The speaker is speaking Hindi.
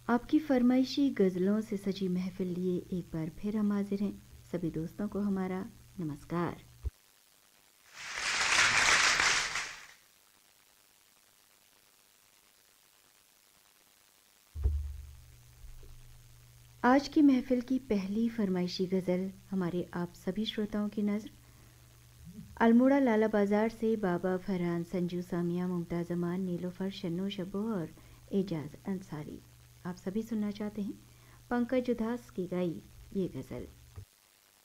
आपकी फरमाइशी गज़लों से सजी महफ़िल लिए एक बार फिर हम हाज़िर हैं। सभी दोस्तों को हमारा नमस्कार। आज की महफ़िल की पहली फरमाइशी गज़ल हमारे आप सभी श्रोताओं की नज़र अल्मोड़ा लाला बाज़ार से बाबा फरहान, संजू सामिया, मुमताज़ अमान, नीलोफ़र, शन्नू शब्बो और एजाज़ अंसारी। आप सभी सुनना चाहते हैं पंकज उधास की गाई ये गज़ल।